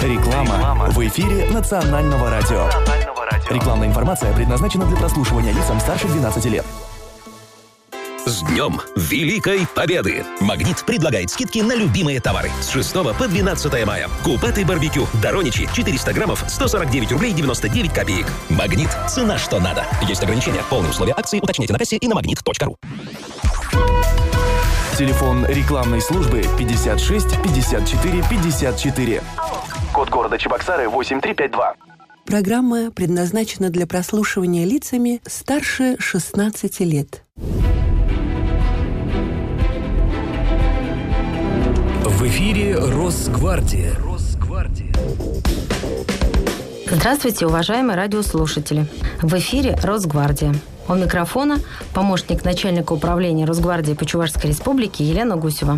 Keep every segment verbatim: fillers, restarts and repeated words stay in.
Реклама в эфире национального радио. Рекламная информация предназначена для прослушивания лицам старше двенадцати лет. С Днем Великой Победы! «Магнит» предлагает скидки на любимые товары с шестого по двенадцатое мая. Купеты барбекю Дороничи четыреста граммов сто сорок девять рублей девяносто девять копеек. «Магнит» — цена что надо. Есть ограничения. Полные условия акции уточняйте на кассе и на магнит точка ру. Телефон рекламной службы пятьдесят шесть пятьдесят четыре пятьдесят четыре. Код города Чебоксары восемь три пять два. Программа предназначена для прослушивания лицами старше шестнадцати лет. В эфире Росгвардия. Росгвардия. Здравствуйте, уважаемые радиослушатели. В эфире Росгвардия. У микрофона помощник начальника управления Росгвардии по Чувашской Республике Елена Гусева.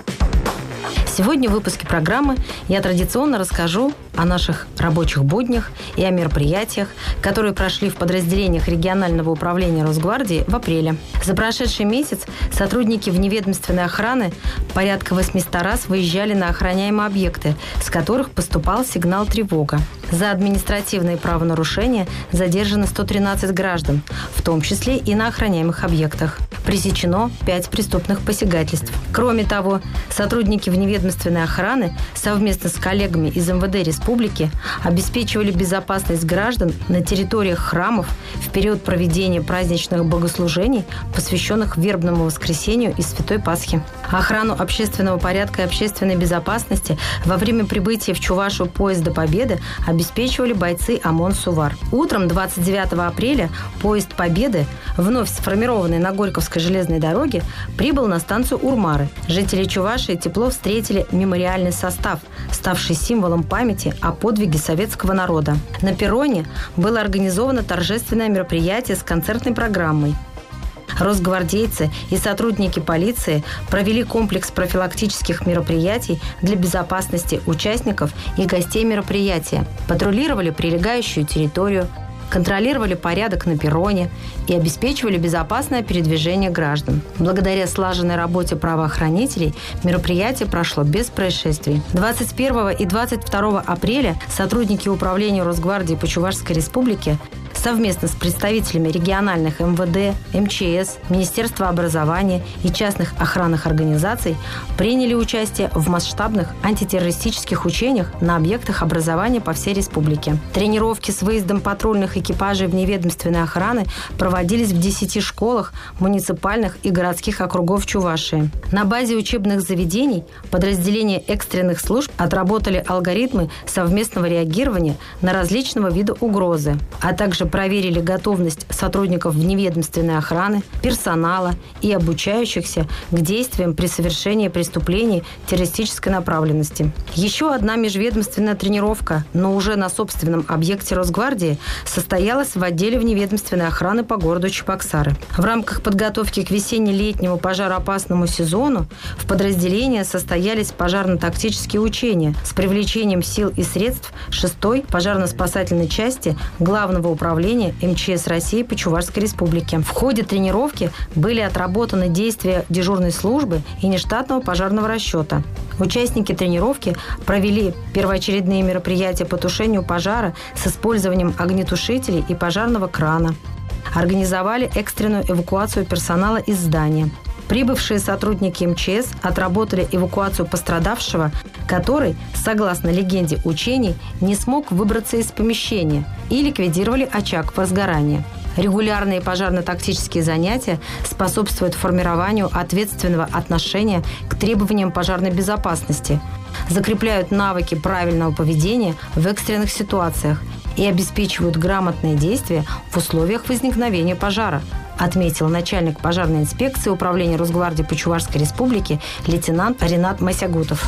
Сегодня в выпуске программы я традиционно расскажу о наших рабочих буднях и о мероприятиях, которые прошли в подразделениях регионального управления Росгвардии в апреле. За прошедший месяц сотрудники вневедомственной охраны порядка восемьсот раз выезжали на охраняемые объекты, с которых поступал сигнал тревога. За административные правонарушения задержано сто тринадцать граждан, в том числе и на охраняемых объектах. Пресечено пять преступных посягательств. Кроме того, сотрудники вневедомственной охраны совместно с коллегами из эм вэ дэ республики обеспечивали безопасность граждан на территориях храмов в период проведения праздничных богослужений, посвященных Вербному воскресенью и Святой Пасхе. Охрану общественного порядка и общественной безопасности во время прибытия в Чувашию поезда Победы обеспечивали бойцы ОМОН «Сувар». Утром двадцать девятого апреля поезд Победы, вновь сформированный на Горьковской железной дороге, прибыл на станцию Урмары. Жители Чувашии тепло встретили мемориальный состав, ставший символом памяти о подвиге советского народа. На перроне было организовано торжественное мероприятие с концертной программой. Росгвардейцы и сотрудники полиции провели комплекс профилактических мероприятий для безопасности участников и гостей мероприятия, патрулировали прилегающую территорию, контролировали порядок на перроне и обеспечивали безопасное передвижение граждан. Благодаря слаженной работе правоохранителей мероприятие прошло без происшествий. двадцать первого и двадцать второго апреля сотрудники управления Росгвардии по Чувашской Республике совместно с представителями региональных эм вэ дэ, эм че эс, Министерства образования и частных охранных организаций приняли участие в масштабных антитеррористических учениях на объектах образования по всей республике. Тренировки с выездом патрульных экипажей вневедомственной охраны проводились в десяти школах муниципальных и городских округов Чувашии. На базе учебных заведений подразделения экстренных служб отработали алгоритмы совместного реагирования на различного вида угрозы, а также проверили готовность сотрудников вневедомственной охраны, персонала и обучающихся к действиям при совершении преступлений террористической направленности. Еще одна межведомственная тренировка, но уже на собственном объекте Росгвардии, состоялась в отделе вневедомственной охраны по городу Чебоксары. В рамках подготовки к весенне-летнему пожароопасному сезону в подразделении состоялись пожарно-тактические учения с привлечением сил и средств шестой пожарно-спасательной части Главного управления эм че эс России по Чувашской Республике. В ходе тренировки были отработаны действия дежурной службы и нештатного пожарного расчета. Участники тренировки провели первоочередные мероприятия по тушению пожара с использованием огнетушителей и пожарного крана. Организовали экстренную эвакуацию персонала из здания. Прибывшие сотрудники эм че эс отработали эвакуацию пострадавшего, который, согласно легенде учений, не смог выбраться из помещения, и ликвидировали очаг возгорания. Регулярные пожарно-тактические занятия способствуют формированию ответственного отношения к требованиям пожарной безопасности, закрепляют навыки правильного поведения в экстренных ситуациях и обеспечивают грамотные действия в условиях возникновения пожара, отметил начальник пожарной инспекции управления Росгвардии по Чувашской Республике лейтенант Ринат Масягутов.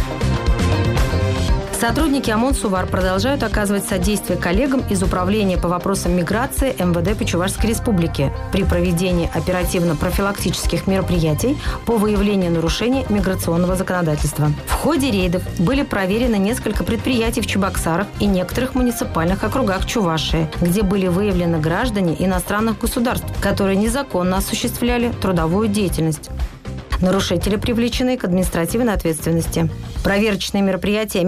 Сотрудники ОМОН «Сувар» продолжают оказывать содействие коллегам из Управления по вопросам миграции эм вэ дэ по Чувашской Республике при проведении оперативно-профилактических мероприятий по выявлению нарушений миграционного законодательства. В ходе рейдов были проверены несколько предприятий в Чебоксарах и некоторых муниципальных округах Чувашии, где были выявлены граждане иностранных государств, которые незаконно осуществляли трудовую деятельность. Нарушители привлечены к административной ответственности. Проверочные мероприятия